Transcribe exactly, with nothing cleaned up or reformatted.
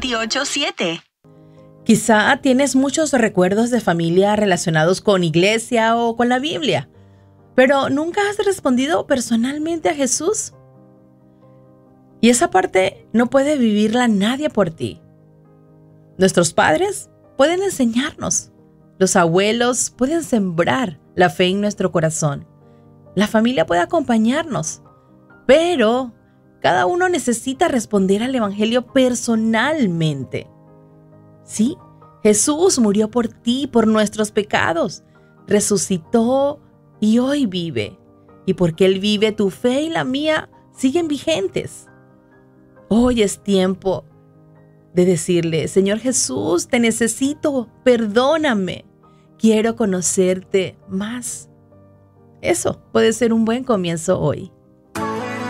veintiocho siete. Quizá tienes muchos recuerdos de familia relacionados con iglesia o con la Biblia, pero nunca has respondido personalmente a Jesús. Y esa parte no puede vivirla nadie por ti. Nuestros padres pueden enseñarnos. Los abuelos pueden sembrar la fe en nuestro corazón. La familia puede acompañarnos. Pero cada uno necesita responder al Evangelio personalmente. Sí, Jesús murió por ti, por nuestros pecados. Resucitó y hoy vive. Y porque Él vive, tu fe y la mía siguen vigentes. Hoy es tiempo de decirle: Señor Jesús, te necesito, perdóname, quiero conocerte más. Eso puede ser un buen comienzo hoy.